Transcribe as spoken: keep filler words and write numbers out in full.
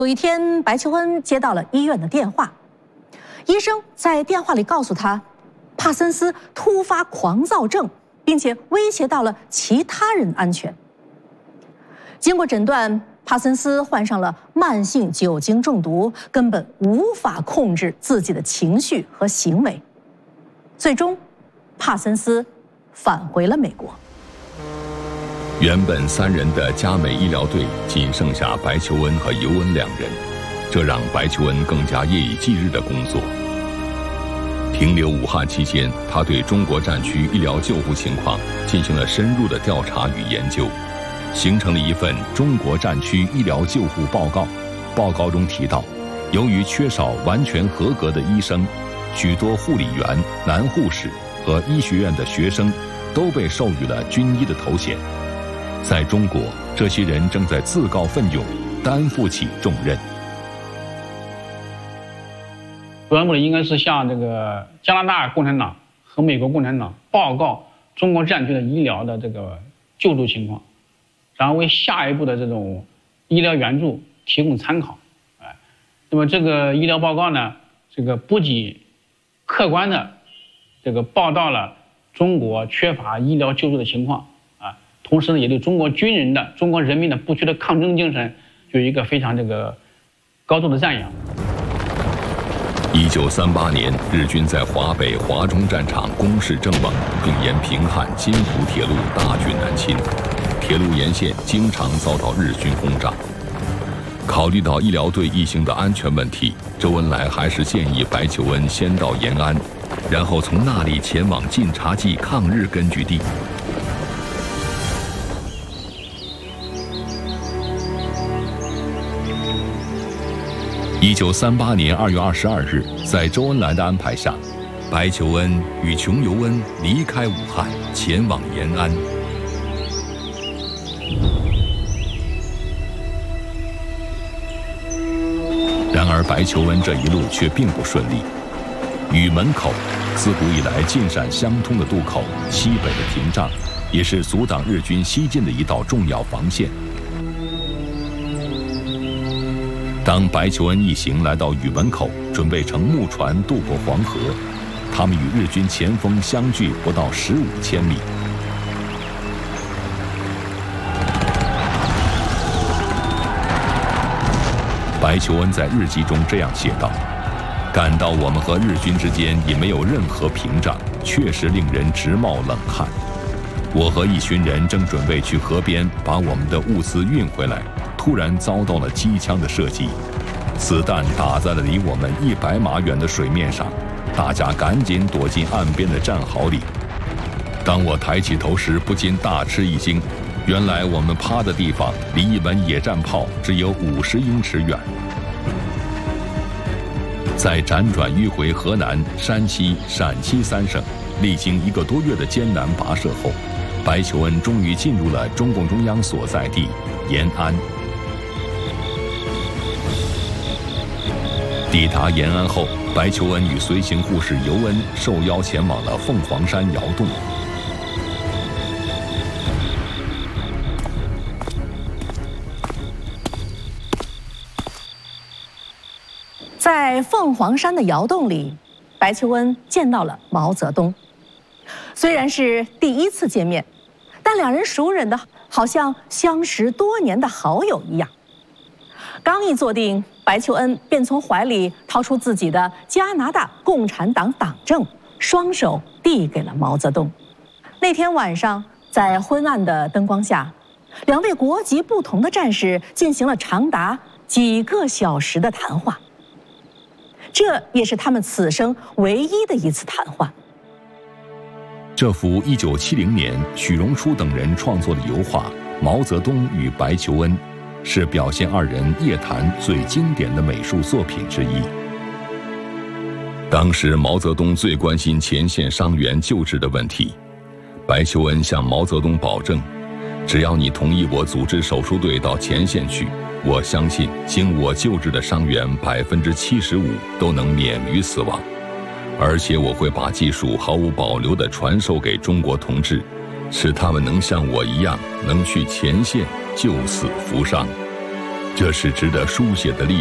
有一天，白求恩接到了医院的电话，医生在电话里告诉他，帕森斯突发狂躁症，并且威胁到了其他人安全。经过诊断，帕森斯患上了慢性酒精中毒，根本无法控制自己的情绪和行为。最终，帕森斯返回了美国。 原本三人的嘉美医疗队仅剩下白求恩和尤恩两人，这让白求恩更加夜以继日地工作。停留武汉期间，他对中国战区医疗救护情况进行了深入的调查与研究，形成了一份中国战区医疗救护报告。报告中提到，由于缺少完全合格的医生，许多护理员、男护士和医学院的学生都被授予了军医的头衔。在中国，这些人正在自告奋勇，担负起重任。 主要目的应该是向这个加拿大共产党和美国共产党报告中国战区的医疗的这个救助情况，然后为下一步的这种医疗援助提供参考。哎，那么这个医疗报告呢，这个不仅客观的这个报道了中国缺乏医疗救助的情况啊，同时呢，也对中国军人的、中国人民的不屈的抗争精神有一个非常这个高度的赞扬。 一九三八年，日军在华北、华中战场攻势正猛，并沿平汉、津浦铁路大举南侵，铁路沿线经常遭到日军轰炸。考虑到医疗队一行的安全问题，周恩来还是建议白求恩先到延安，然后从那里前往晋察冀抗日根据地。一九三八年二月二十二日，在周恩来的安排下，白求恩与琼尤恩离开武汉，前往延安。然而，白求恩这一路却并不顺利。禹门口，自古以来晋陕相通的渡口，西北的屏障，也是阻挡日军西进的一道重要防线。当白求恩一行来到禹门口，准备乘木船渡过黄河，他们与日军前锋相距不到十五千米。白求恩在日记中这样写道：“感到我们和日军之间已没有任何屏障，确实令人直冒冷汗。我和一群人正准备去河边把我们的物资运回来。”突然遭到了机枪的射击，子弹打在了离我们一百码远的水面上，大家赶紧躲进岸边的战壕里。当我抬起头时，不禁大吃一惊，原来我们趴的地方离一门野战炮只有五十英尺远。在辗转迂回河南、山西、陕西三省，历经一个多月的艰难跋涉后，白求恩终于进入了中共中央所在地延安。抵达延安后，白求恩与随行护士尤恩受邀前往了凤凰山窑洞。 在凤凰山的窑洞里，白求恩见到了毛泽东。虽然是第一次见面，但两人熟稔的好像相识多年的好友一样。刚一坐定，白求恩便从怀里掏出自己的加拿大共产党党证，双手递给了毛泽东。那天晚上，在昏暗的灯光下，两位国籍不同的战士进行了长达几个小时的谈话。这也是他们此生唯一的一次谈话。 这幅一九七零年许荣初等人创作的油画《毛泽东与白求恩》，是表现二人夜谈最经典的美术作品之一。当时毛泽东最关心前线伤员救治的问题，白求恩向毛泽东保证，只要你同意我组织手术队到前线去，我相信经我救治的伤员百分之七十五都能免于死亡，而且我会把技术毫无保留地传授给中国同志，使他们能像我一样能去前线救死扶伤。 这是值得书写的历